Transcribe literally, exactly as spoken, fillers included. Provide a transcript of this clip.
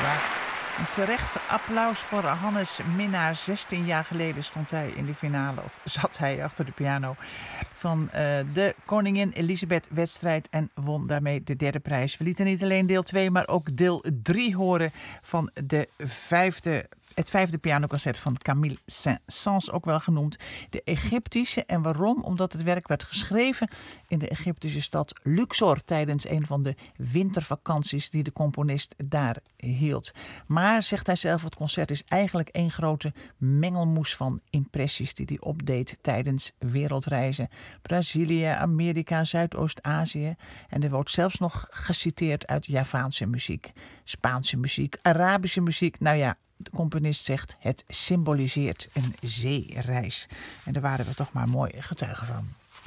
Ja. Een terecht applaus voor Hannes Minnaar. zestien jaar geleden stond hij in de finale, of zat hij achter de piano, van uh, de Koningin Elisabeth-wedstrijd en won daarmee de derde prijs. We lieten niet alleen deel twee, maar ook deel drie horen van de vijfde, het vijfde pianoconcert van Camille Saint-Saëns, ook wel genoemd de Egyptische. En waarom? Omdat het werk werd geschreven in de Egyptische stad Luxor tijdens een van de wintervakanties die de componist daar hield. Maar, zegt hij zelf, het concert is eigenlijk één grote mengelmoes van impressies die hij opdeed tijdens wereldreizen. Brazilië, Amerika, Zuidoost-Azië. En er wordt zelfs nog geciteerd uit Javaanse muziek, Spaanse muziek, Arabische muziek. Nou ja, de componist zegt het symboliseert een zeereis. En daar waren we toch maar mooi getuigen van.